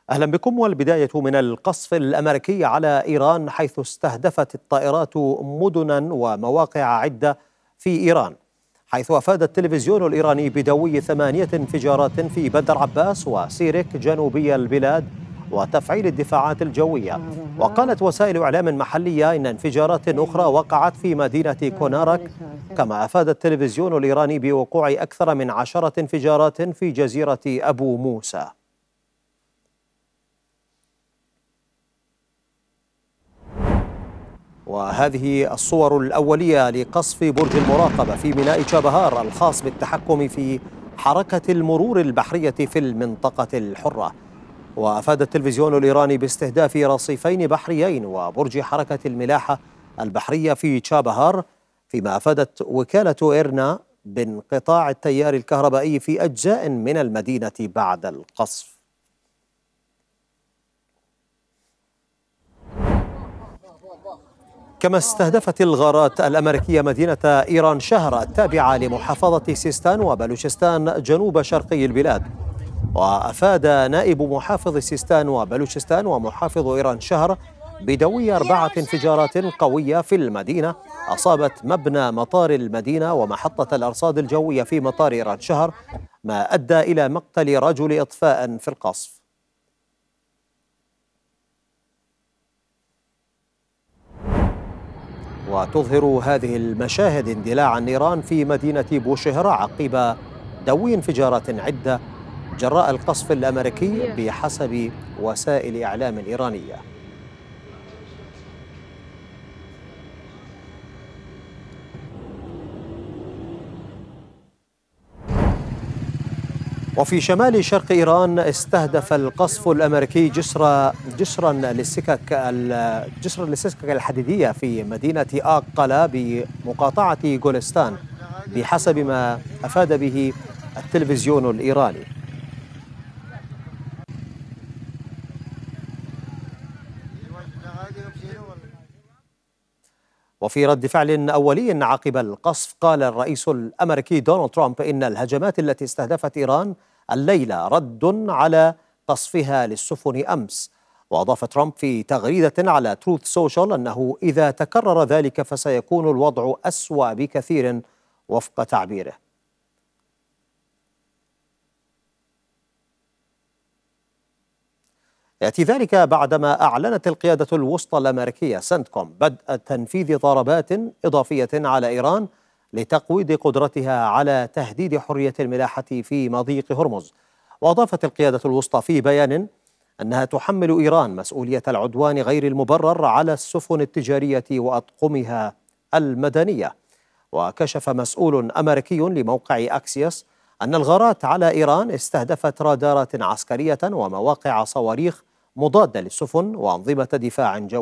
أهلا بكم. والبداية من القصف الأمريكي على إيران، حيث استهدفت الطائرات مدنا ومواقع عدة في إيران، حيث أفاد التلفزيون الإيراني بدوي 8 انفجارات في بندر عباس وسيرك جنوبي البلاد وتفعيل الدفاعات الجوية. وقالت وسائل إعلام محلية إن انفجارات أخرى وقعت في مدينة كونارك، كما أفاد التلفزيون الإيراني بوقوع أكثر من 10 انفجارات في جزيرة أبو موسى. وهذه الصور الأولية لقصف برج المراقبة في ميناء تشابهار الخاص بالتحكم في حركة المرور البحرية في المنطقة الحرة. وأفاد التلفزيون الإيراني باستهداف رصيفين بحريين وبرج حركة الملاحة البحرية في تشابهار، فيما أفادت وكالة إيرنا بانقطاع التيار الكهربائي في أجزاء من المدينة بعد القصف. كما استهدفت الغارات الأمريكية مدينة إيران شهر التابعة لمحافظة سيستان وبلوچستان جنوب شرقي البلاد. وأفاد نائب محافظ سيستان وبلوچستان ومحافظ إيران شهر بدوي 4 انفجارات قوية في المدينة أصابت مبنى مطار المدينة ومحطة الأرصاد الجوية في مطار إيران شهر، ما أدى إلى مقتل رجل إطفاء في القصف. وتظهر هذه المشاهد اندلاع النيران في مدينة بوشهر عقب دوي انفجارات عدة جراء القصف الأمريكي بحسب وسائل إعلام إيرانية. وفي شمال شرق إيران استهدف القصف الأمريكي جسرا للسكك الحديدية في مدينة آقلة بمقاطعة غولستان بحسب ما أفاد به التلفزيون الإيراني. وفي رد فعل أولي عقب القصف، قال الرئيس الأمريكي دونالد ترامب إن الهجمات التي استهدفت إيران الليلة رد على قصفها للسفن أمس. وأضاف ترامب في تغريدة على تروث سوشيال أنه إذا تكرر ذلك فسيكون الوضع أسوأ بكثير وفق تعبيره. يأتي ذلك بعدما أعلنت القيادة الوسطى الأمريكية سنتكوم بدء تنفيذ ضربات إضافية على إيران لتقويض قدرتها على تهديد حرية الملاحة في مضيق هرمز. وأضافت القيادة الوسطى في بيان أنها تحمل إيران مسؤولية العدوان غير المبرر على السفن التجارية وأطقمها المدنية. وكشف مسؤول أمريكي لموقع أكسيوس أن الغارات على إيران استهدفت رادارات عسكرية ومواقع صواريخ مضادة للسفن وأنظمة دفاع جوي.